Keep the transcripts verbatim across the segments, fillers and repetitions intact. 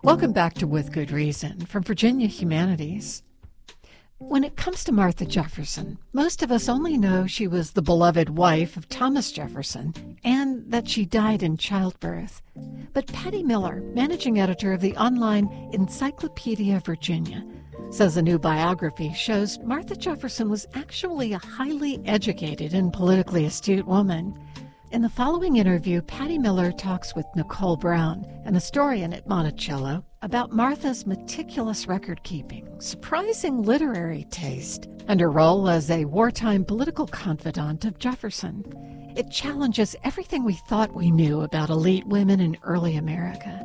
Welcome back to With Good Reason from Virginia Humanities. When it comes to Martha Jefferson, most of us only know she was the beloved wife of Thomas Jefferson and that she died in childbirth. But Patty Miller, managing editor of the online Encyclopedia Virginia, says a new biography shows Martha Jefferson was actually a highly educated and politically astute woman. In the following interview, Patty Miller talks with Nicole Brown, an historian at Monticello, about Martha's meticulous record-keeping, surprising literary taste, and her role as a wartime political confidant of Jefferson. It challenges everything we thought we knew about elite women in early America.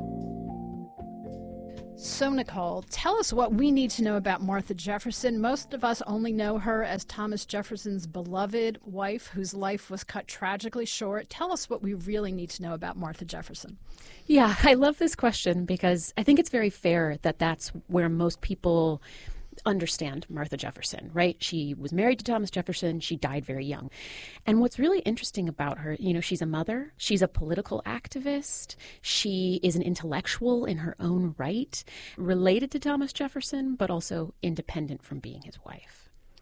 So, Nicole, tell us what we need to know about Martha Jefferson. Most of us only know her as Thomas Jefferson's beloved wife, whose life was cut tragically short. Tell us what we really need to know about Martha Jefferson. Yeah, I love this question because I think it's very fair that that's where most people understand Martha Jefferson, right? She was married to Thomas Jefferson. She died very young. And what's really interesting about her, you know, she's a mother. She's a political activist. She is an intellectual in her own right, related to Thomas Jefferson, but also independent from being his wife.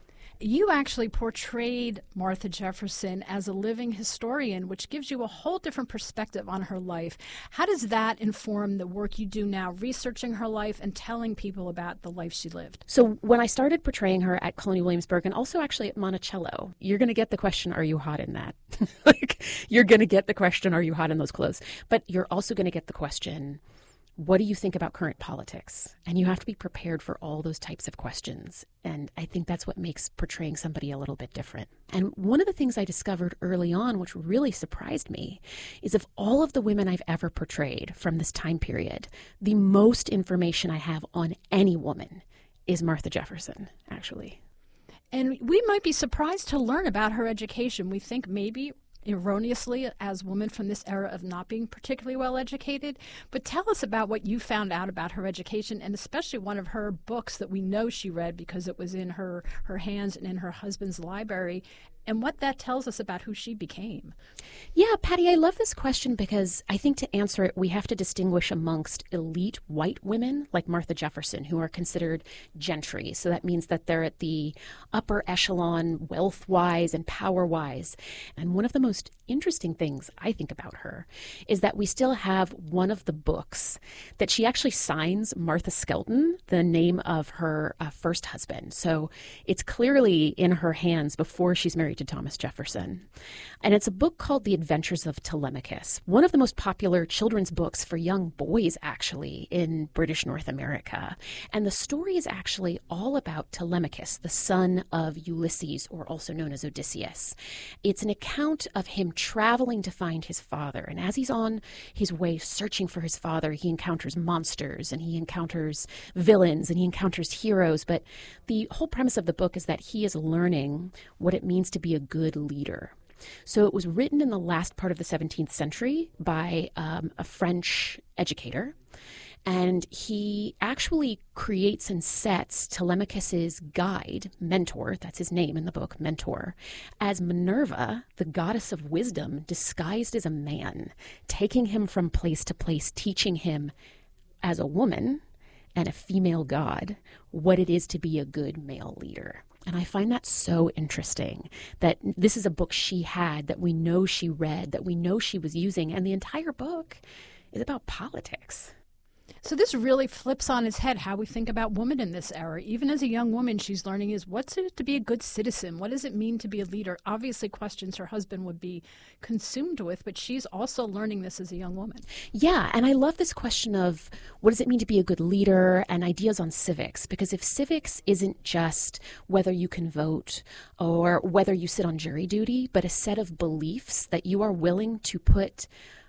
You actually portrayed Martha Jefferson as a living historian, which gives you a whole different perspective on her life. How does that inform the work you do now, researching her life and telling people about the life she lived? So when I started portraying her at Colonial Williamsburg and also actually at Monticello, you're going to get the question, are you hot in that? Like, you're going to get the question, are you hot in those clothes? But you're also going to get the question, what do you think about current politics? And you have to be prepared for all those types of questions. And I think that's what makes portraying somebody a little bit different. And one of the things I discovered early on, which really surprised me, is of all of the women I've ever portrayed from this time period, the most information I have on any woman is Martha Jefferson, actually. And we might be surprised to learn about her education. We think maybe erroneously as women from this era of not being particularly well educated. But tell us about what you found out about her education, and especially one of her books that we know she read because it was in her, her hands and in her husband's library, and what that tells us about who she became. Yeah, Patty, I love this question because I think to answer it, we have to distinguish amongst elite white women like Martha Jefferson, who are considered gentry. So that means that they're at the upper echelon, wealth-wise and power-wise. And one of the most interesting things I think about her is that we still have one of the books that she actually signs Martha Skelton, the name of her uh, first husband. So it's clearly in her hands before she's married to Thomas Jefferson. And it's a book called The Adventures of Telemachus, one of the most popular children's books for young boys, actually, in British North America. And the story is actually all about Telemachus, the son of Ulysses, or also known as Odysseus. It's an account of him traveling to find his father. And as he's on his way searching for his father, he encounters monsters and he encounters villains and he encounters heroes. But the whole premise of the book is that he is learning what it means to be a good leader. So it was written in the last part of the seventeenth century by um, a French educator. And he actually creates and sets Telemachus's guide, mentor, that's his name in the book, mentor, as Minerva, the goddess of wisdom, disguised as a man, taking him from place to place, teaching him as a woman and a female god what it is to be a good male leader. And I find that so interesting that this is a book she had, that we know she read, that we know she was using, and the entire book is about politics. So this really flips on its head how we think about women in this era. Even as a young woman, she's learning is what's it to be a good citizen? What does it mean to be a leader? Obviously, questions her husband would be consumed with, but she's also learning this as a young woman. Yeah, and I love this question of what does it mean to be a good leader and ideas on civics, because if civics isn't just whether you can vote or whether you sit on jury duty, but a set of beliefs that you are willing to put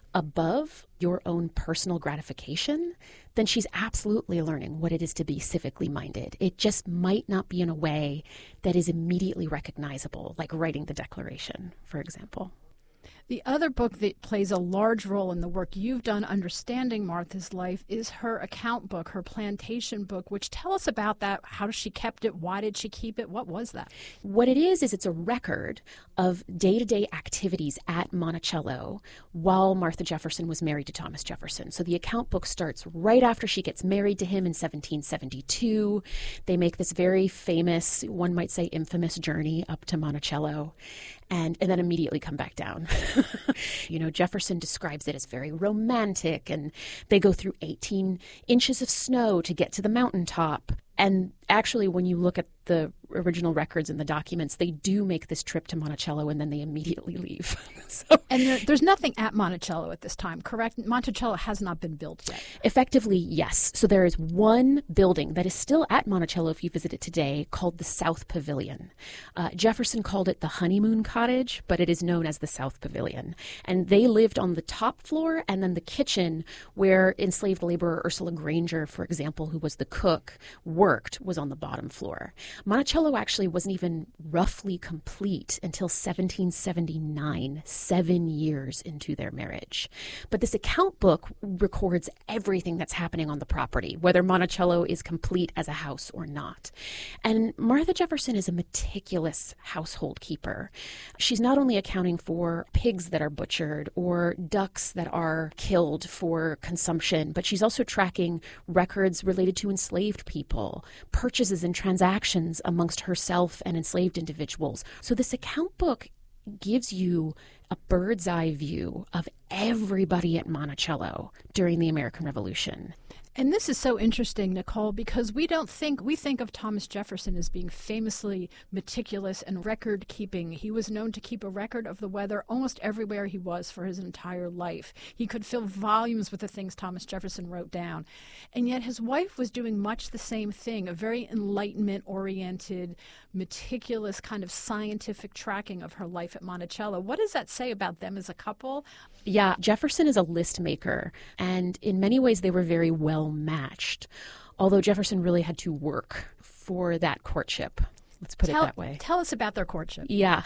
above your own personal gratification, then she's absolutely learning what it is to be civically minded. It just might not be in a way that is immediately recognizable, like writing the Declaration, for example. The other book that plays a large role in the work you've done understanding Martha's life is her account book, her plantation book, which tell us about that. How she kept it? Why did she keep it? What was that? What it is, is it's a record of day-to-day activities at Monticello while Martha Jefferson was married to Thomas Jefferson. So the account book starts right after she gets married to him in seventeen seventy-two. They make this very famous, one might say infamous journey up to Monticello. And, and then immediately come back down. You know, Jefferson describes it as very romantic, and they go through eighteen inches of snow to get to the mountaintop. And actually, when you look at the original records and the documents, they do make this trip to Monticello, and then they immediately leave. So, and there, there's nothing at Monticello at this time, correct? Monticello has not been built yet. Effectively, yes. So there is one building that is still at Monticello if you visit it today called the South Pavilion. Uh, Jefferson called it the honeymoon cottage, but it is known as the South Pavilion. And they lived on the top floor, and then the kitchen where enslaved laborer Ursula Granger, for example, who was the cook, worked, was on the bottom floor. Monticello actually wasn't even roughly complete until seventeen seventy-nine, seven years into their marriage. But this account book records everything that's happening on the property, whether Monticello is complete as a house or not. And Martha Jefferson is a meticulous household keeper. She's not only accounting for pigs that are butchered or ducks that are killed for consumption, but she's also tracking records related to enslaved people, purchases and transactions amongst herself and enslaved individuals. So this account book gives you a bird's eye view of everybody at Monticello during the American Revolution. And this is so interesting, Nicole, because we don't think, we think of Thomas Jefferson as being famously meticulous and record-keeping. He was known to keep a record of the weather almost everywhere he was for his entire life. He could fill volumes with the things Thomas Jefferson wrote down. And yet his wife was doing much the same thing, a very Enlightenment-oriented, meticulous kind of scientific tracking of her life at Monticello. What does that say about them as a couple? Yeah, Jefferson is a list maker, and in many ways they were very well matched, although Jefferson really had to work for that courtship. Let's put tell, it that way. Tell us about their courtship. Yeah.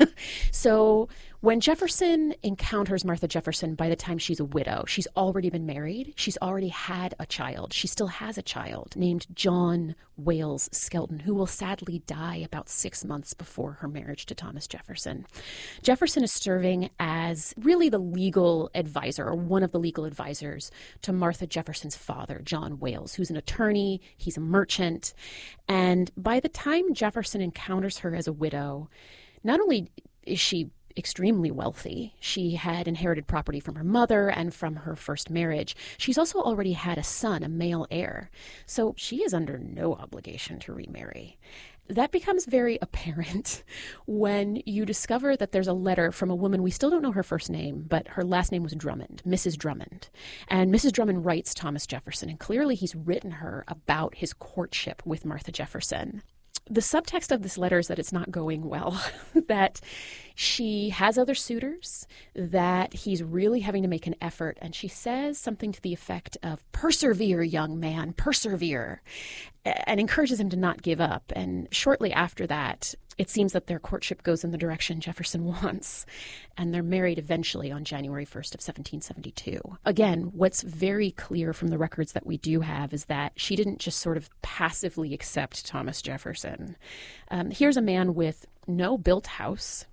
So when Jefferson encounters Martha Jefferson, by the time she's a widow, she's already been married. She's already had a child. She still has a child named John Wales Skelton, who will sadly die about six months before her marriage to Thomas Jefferson. Jefferson is serving as really the legal advisor, or one of the legal advisors, to Martha Jefferson's father, John Wales, who's an attorney. He's a merchant. And by the time Jefferson encounters her as a widow, not only is she extremely wealthy, she had inherited property from her mother and from her first marriage. She's also already had a son, a male heir. So she is under no obligation to remarry. That becomes very apparent when you discover that there's a letter from a woman, we still don't know her first name, but her last name was Drummond, Missus Drummond. And Missus Drummond writes Thomas Jefferson, and clearly he's written her about his courtship with Martha Jefferson. The subtext of this letter is that it's not going well, that she has other suitors, that he's really having to make an effort. And she says something to the effect of, "Persevere, young man, persevere," and encourages him to not give up. And shortly after that, it seems that their courtship goes in the direction Jefferson wants, and they're married eventually on January first of seventeen seventy-two. Again, what's very clear from the records that we do have is that she didn't just sort of passively accept Thomas Jefferson. Um, here's a man with no built house,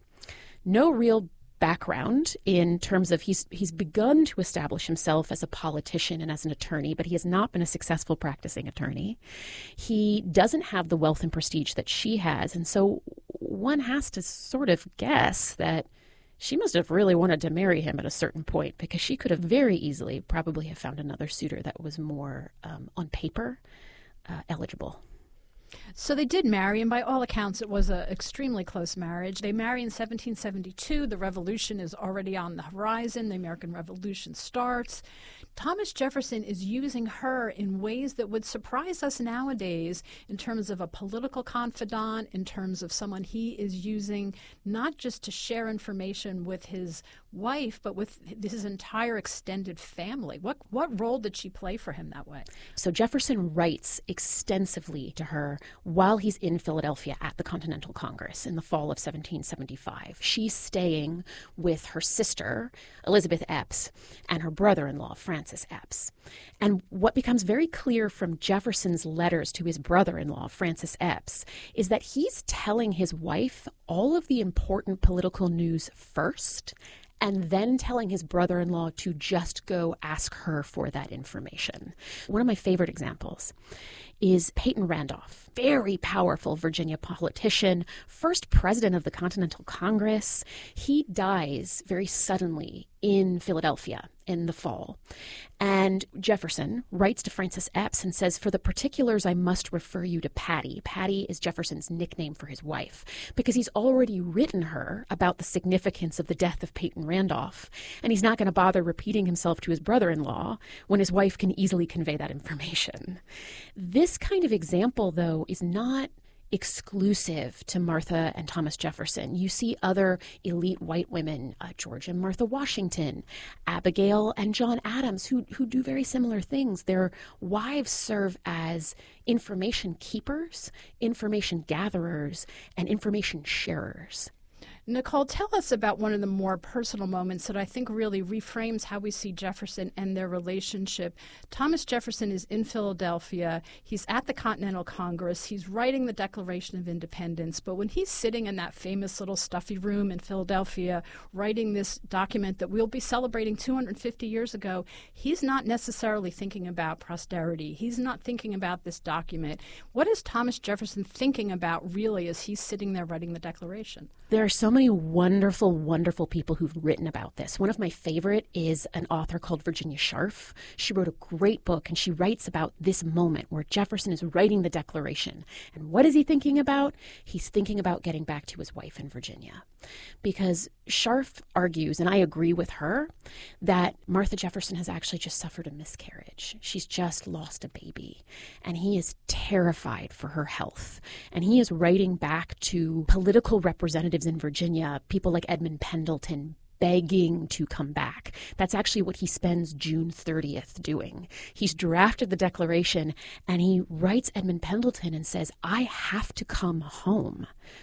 no real background in terms of he's he's begun to establish himself as a politician and as an attorney, but he has not been a successful practicing attorney. He doesn't have the wealth and prestige that she has, and so one has to sort of guess that she must have really wanted to marry him at a certain point, because she could have very easily probably have found another suitor that was more, um, on paper, uh, eligible. So they did marry, and by all accounts, it was an extremely close marriage. They marry in seventeen seventy-two. The revolution is already on the horizon. The American Revolution starts. Thomas Jefferson is using her in ways that would surprise us nowadays in terms of a political confidant, in terms of someone he is using not just to share information with his wife, but with his entire extended family. What what role did she play for him that way? So Jefferson writes extensively to her while he's in Philadelphia at the Continental Congress in the fall of seventeen seventy-five. She's staying with her sister, Elizabeth Epps, and her brother-in-law, Francis Epps. And what becomes very clear from Jefferson's letters to his brother-in-law, Francis Epps, is that he's telling his wife all of the important political news first, and then telling his brother-in-law to just go ask her for that information. One of my favorite examples is Peyton Randolph, very powerful Virginia politician, first president of the Continental Congress. He dies very suddenly in Philadelphia in the fall. And Jefferson writes to Francis Epps and says, "For the particulars, I must refer you to Patty." Patty is Jefferson's nickname for his wife, because he's already written her about the significance of the death of Peyton Randolph, and he's not going to bother repeating himself to his brother-in-law when his wife can easily convey that information. This kind of example, though, is not exclusive to Martha and Thomas Jefferson. You see other elite white women, uh, George and Martha Washington, Abigail and John Adams, who, who do very similar things. Their wives serve as information keepers, information gatherers, and information sharers. Nicole, tell us about one of the more personal moments that I think really reframes how we see Jefferson and their relationship. Thomas Jefferson is in Philadelphia. He's at the Continental Congress. He's writing the Declaration of Independence. But when he's sitting in that famous little stuffy room in Philadelphia writing this document that we'll be celebrating two hundred fifty years ago, he's not necessarily thinking about posterity. He's not thinking about this document. What is Thomas Jefferson thinking about really as he's sitting there writing the Declaration? There are so many wonderful, wonderful people who've written about this. One of my favorite is an author called Virginia Scharf. She wrote a great book, and she writes about this moment where Jefferson is writing the Declaration. And what is he thinking about? He's thinking about getting back to his wife in Virginia. Because Scharf argues, and I agree with her, that Martha Jefferson has actually just suffered a miscarriage. She's just lost a baby. And he is terrified for her health. And he is writing back to political representatives in Virginia, people like Edmund Pendleton, begging to come back. That's actually what he spends June thirtieth doing. He's drafted the Declaration, and he writes Edmund Pendleton and says, "I have to come home.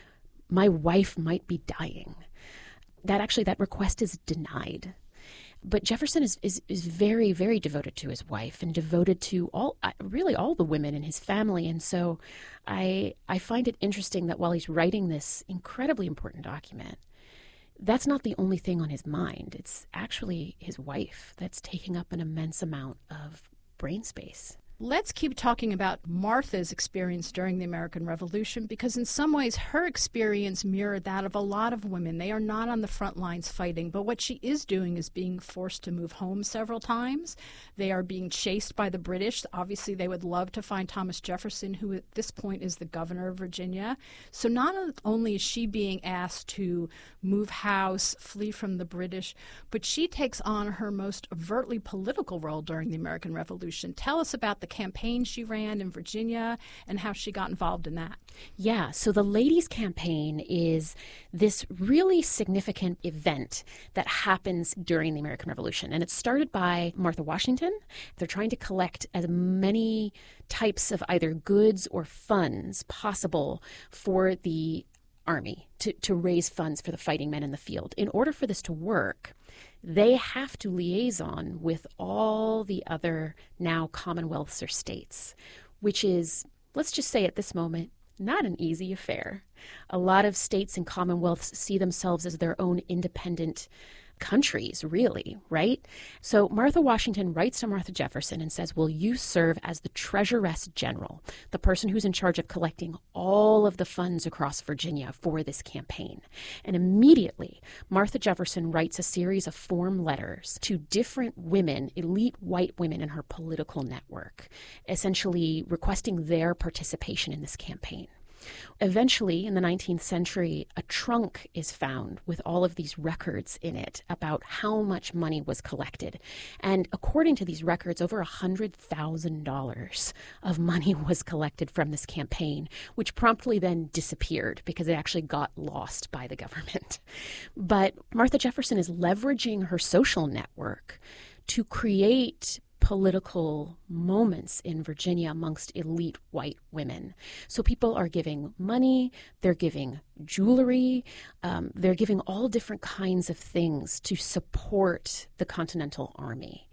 My wife might be dying." That actually, that request is denied. But Jefferson is, is, is very, very devoted to his wife and devoted to all, really all the women in his family. And so I, I find it interesting that while he's writing this incredibly important document, that's not the only thing on his mind. It's actually his wife that's taking up an immense amount of brain space. Let's keep talking about Martha's experience during the American Revolution, because in some ways her experience mirrored that of a lot of women. They are not on the front lines fighting, but what she is doing is being forced to move home several times. They are being chased by the British. Obviously, they would love to find Thomas Jefferson, who at this point is the governor of Virginia. So not only is she being asked to move house, flee from the British, but she takes on her most overtly political role during the American Revolution. Tell us about the campaign she ran in Virginia and how she got involved in that. Yeah, so the Ladies' Campaign is this really significant event that happens during the American Revolution. And it's started by Martha Washington. They're trying to collect as many types of either goods or funds possible for the army to, to raise funds for the fighting men in the field. In order for this to work, they have to liaison with all the other now commonwealths or states, which is, let's just say at this moment, not an easy affair. A lot of states and commonwealths see themselves as their own independent countries, really, right? So Martha Washington writes to Martha Jefferson and says, "Will you serve as the Treasuress General, the person who's in charge of collecting all of the funds across Virginia for this campaign?" And immediately, Martha Jefferson writes a series of form letters to different women, elite white women in her political network, essentially requesting their participation in this campaign. Eventually, in the nineteenth century, a trunk is found with all of these records in it about how much money was collected. And according to these records, over one hundred thousand dollars of money was collected from this campaign, which promptly then disappeared because it actually got lost by the government. But Martha Jefferson is leveraging her social network to create political moments in Virginia amongst elite white women. So people are giving money, they're giving jewelry, um, they're giving all different kinds of things to support the Continental Army.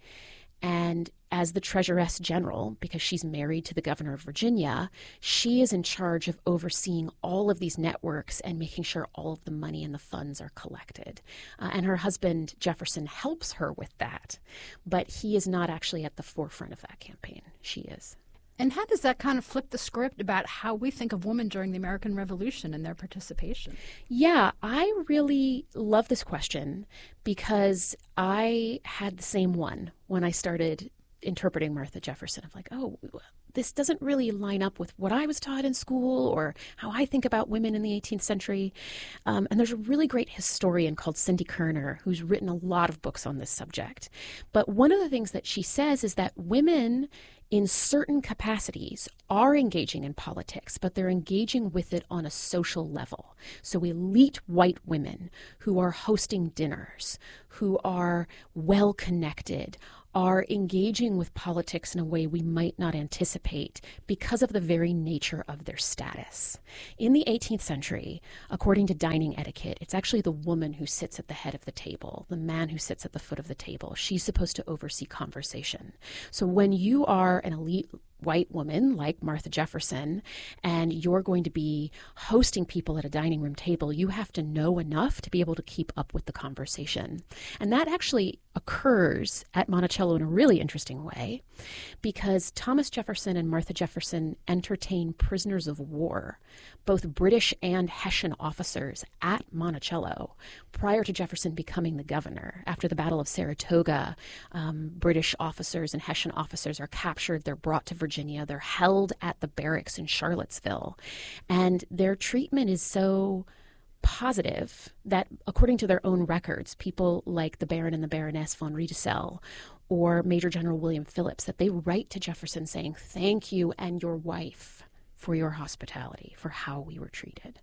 And as the Treasuress General, because she's married to the governor of Virginia, she is in charge of overseeing all of these networks and making sure all of the money and the funds are collected. Uh, and her husband, Jefferson, helps her with that. But he is not actually at the forefront of that campaign. She is. And how does that kind of flip the script about how we think of women during the American Revolution and their participation? Yeah, I really love this question because I had the same one when I started interpreting Martha Jefferson. I'm like, oh, this doesn't really line up with what I was taught in school or how I think about women in the eighteenth century. Um, and there's a really great historian called Cindy Kerner who's written a lot of books on this subject. But one of the things that she says is that women in certain capacities are engaging in politics, but they're engaging with it on a social level. So elite white women who are hosting dinners, who are well-connected, are engaging with politics in a way we might not anticipate because of the very nature of their status. In the eighteenth century, according to dining etiquette, it's actually the woman who sits at the head of the table, the man who sits at the foot of the table. She's supposed to oversee conversation. So when you are an elite white woman like Martha Jefferson and you're going to be hosting people at a dining room table, you have to know enough to be able to keep up with the conversation. And that actually occurs at Monticello in a really interesting way because Thomas Jefferson and Martha Jefferson entertain prisoners of war, both British and Hessian officers at Monticello prior to Jefferson becoming the governor. After the Battle of Saratoga, um, British officers and Hessian officers are captured, they're brought to Virginia. Virginia. They're held at the barracks in Charlottesville. And their treatment is so positive that, according to their own records, people like the Baron and the Baroness von Riedesel or Major General William Phillips, that they write to Jefferson saying, thank you and your wife for your hospitality, for how we were treated.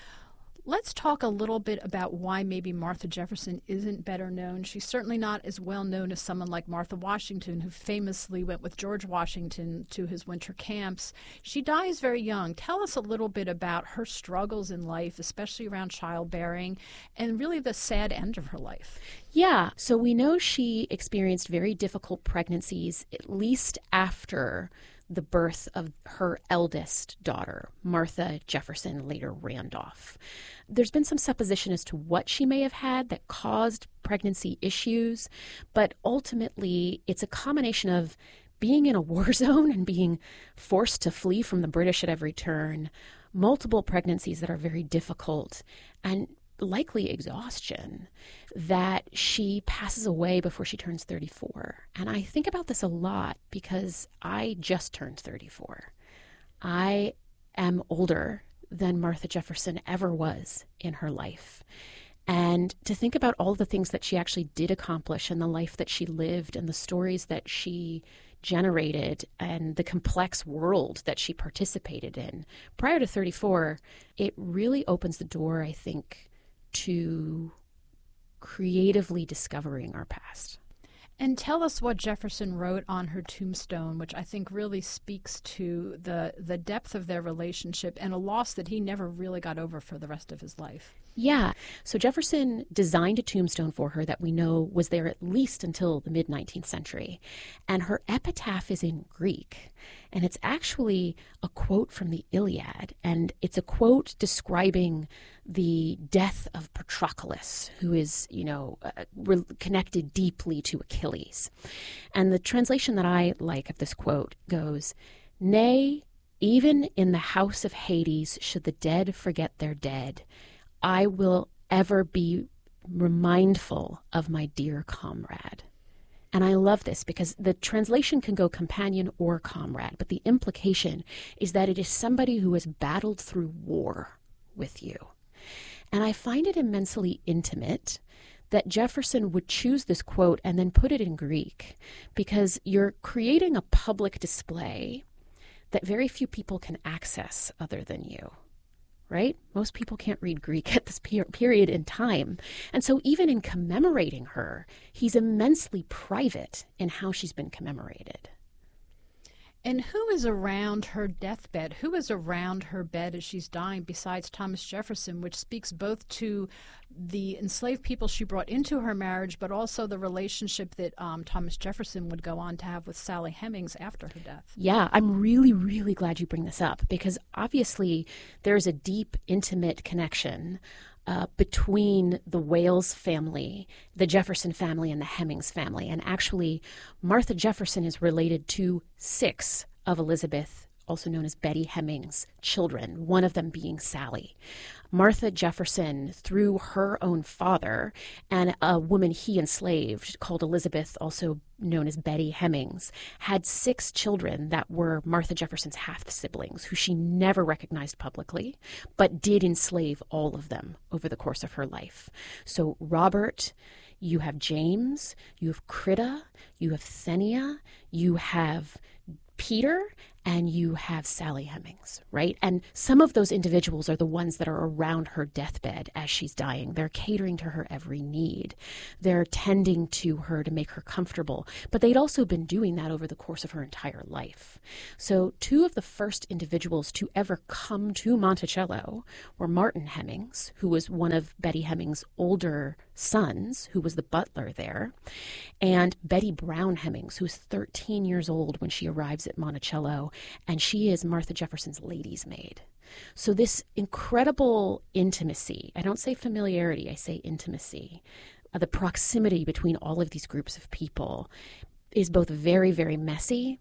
Let's talk a little bit about why maybe Martha Jefferson isn't better known. She's certainly not as well known as someone like Martha Washington, who famously went with George Washington to his winter camps. She dies very young. Tell us a little bit about her struggles in life, especially around childbearing, and really the sad end of her life. Yeah, so we know she experienced very difficult pregnancies, at least after the birth of her eldest daughter, Martha Jefferson, later Randolph. There's been some supposition as to what she may have had that caused pregnancy issues, but ultimately it's a combination of being in a war zone and being forced to flee from the British at every turn, multiple pregnancies that are very difficult, and likely exhaustion, that she passes away before she turns thirty-four. And I think about this a lot because I just turned thirty-four. I am older than Martha Jefferson ever was in her life. And to think about all the things that she actually did accomplish and the life that she lived and the stories that she generated and the complex world that she participated in prior to thirty-four, it really opens the door, I think, to creatively discovering our past. And tell us what Jefferson wrote on her tombstone, which I think really speaks to the the depth of their relationship and a loss that he never really got over for the rest of his life. Yeah. So Jefferson designed a tombstone for her that we know was there at least until the mid-nineteenth century. And her epitaph is in Greek. And it's actually a quote from the Iliad. And it's a quote describing the death of Patroclus, who is, you know, uh, re- connected deeply to Achilles. And the translation that I like of this quote goes, "Nay, even in the house of Hades should the dead forget their dead, I will ever be remindful of my dear comrade." And I love this because the translation can go companion or comrade, but the implication is that it is somebody who has battled through war with you. And I find it immensely intimate that Jefferson would choose this quote and then put it in Greek, because you're creating a public display that very few people can access other than you. right? Most people can't read Greek at this per- period in time. And so even in commemorating her, he's immensely private in how she's been commemorated. And who is around her deathbed? Who is around her bed as she's dying besides Thomas Jefferson, which speaks both to the enslaved people she brought into her marriage, but also the relationship that um, Thomas Jefferson would go on to have with Sally Hemings after her death? Yeah, I'm really, really glad you bring this up, because obviously there's a deep, intimate connection Uh, between the Wales family, the Jefferson family, and the Hemings family. And actually, Martha Jefferson is related to six of Elizabeth, also known as Betty Hemings' children, one of them being Sally. Martha Jefferson, through her own father and a woman he enslaved called Elizabeth, also known as Betty Hemings, had six children that were Martha Jefferson's half-siblings, who she never recognized publicly, but did enslave all of them over the course of her life. So Robert, you have James, you have Crida, you have Thenia, you have Peter, and you have Sally Hemings, right? And some of those individuals are the ones that are around her deathbed as she's dying. They're catering to her every need. They're tending to her to make her comfortable. But they'd also been doing that over the course of her entire life. So two of the first individuals to ever come to Monticello were Martin Hemings, who was one of Betty Hemings' older sons, who was the butler there, and Betty Brown Hemings, who's thirteen years old when she arrives at Monticello, and she is Martha Jefferson's lady's maid. So this incredible intimacy, I don't say familiarity, I say intimacy, uh, the proximity between all of these groups of people is both very, very messy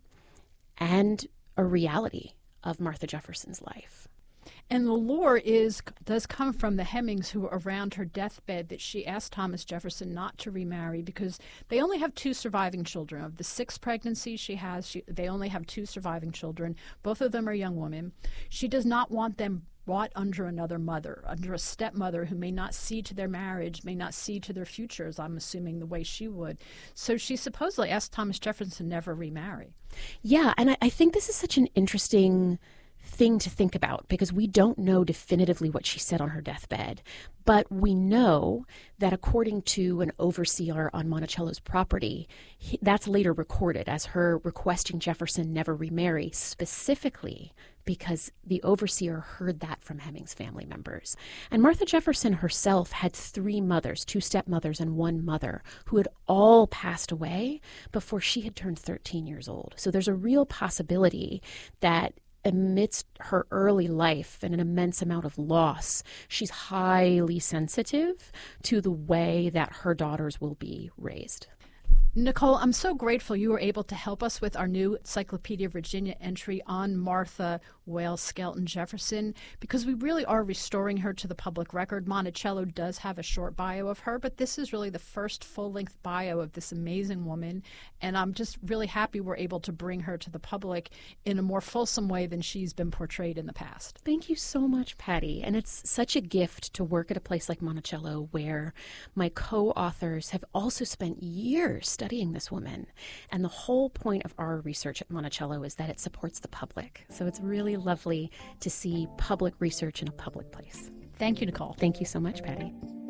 and a reality of Martha Jefferson's life. And the lore is does come from the Hemings, who were around her deathbed, that she asked Thomas Jefferson not to remarry because they only have two surviving children. Of the six pregnancies she has, she, they only have two surviving children. Both of them are young women. She does not want them brought under another mother, under a stepmother who may not see to their marriage, may not see to their futures, I'm assuming, the way she would. So she supposedly asked Thomas Jefferson to never remarry. Yeah, and I, I think this is such an interesting thing to think about, because we don't know definitively what she said on her deathbed, but we know that according to an overseer on Monticello's property, he, that's later recorded as her requesting Jefferson never remarry, specifically because the overseer heard that from Hemings family members. And Martha Jefferson herself had three mothers, two stepmothers and one mother, who had all passed away before she had turned thirteen years old. So there's a real possibility that amidst her early life and an immense amount of loss, she's highly sensitive to the way that her daughters will be raised. Nicole, I'm so grateful you were able to help us with our new Encyclopedia of Virginia entry on Martha Wales Skelton Jefferson, because we really are restoring her to the public record. Monticello does have a short bio of her, but this is really the first full-length bio of this amazing woman, and I'm just really happy we're able to bring her to the public in a more fulsome way than she's been portrayed in the past. Thank you so much, Patty. And it's such a gift to work at a place like Monticello, where my co-authors have also spent years studying this woman. And the whole point of our research at Monticello is that it supports the public. So it's really lovely to see public research in a public place. Thank you, Nicole. Thank you so much, Patty.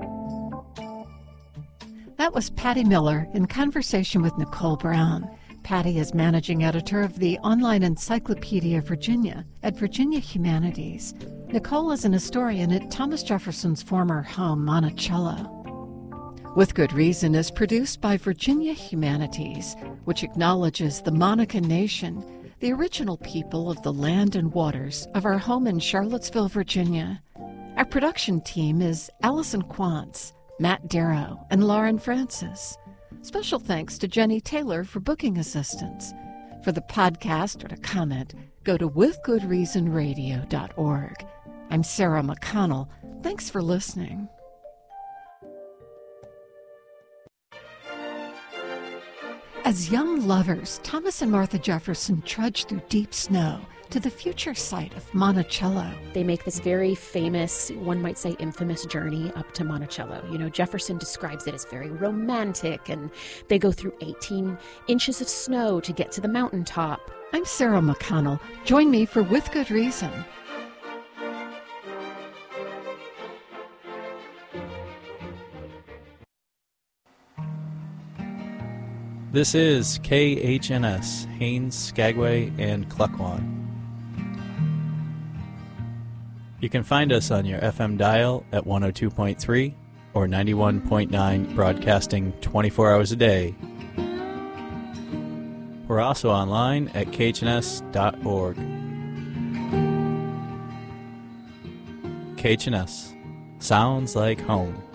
That was Patty Miller in conversation with Nicole Brown. Patty is managing editor of the online Encyclopedia of Virginia at Virginia Humanities. Nicole is an historian at Thomas Jefferson's former home, Monticello. With Good Reason is produced by Virginia Humanities, which acknowledges the Monacan Nation, the original people of the land and waters of our home in Charlottesville, Virginia. Our production team is Allison Quantz, Matt Darrow, and Lauren Francis. Special thanks to Jenny Taylor for booking assistance. For the podcast or to comment, go to with good reason radio dot org. I'm Sarah McConnell. Thanks for listening. As young lovers, Thomas and Martha Jefferson trudge through deep snow to the future site of Monticello. They make this very famous, one might say infamous journey up to Monticello. You know, Jefferson describes it as very romantic, and they go through eighteen inches of snow to get to the mountaintop. I'm Sarah McConnell. Join me for With Good Reason. This is K H N S, Haines, Skagway, and Cluckwan. You can find us on your F M dial at one oh two point three or ninety-one point nine, broadcasting twenty-four hours a day. We're also online at K H N S dot org. K H N S. Sounds like home.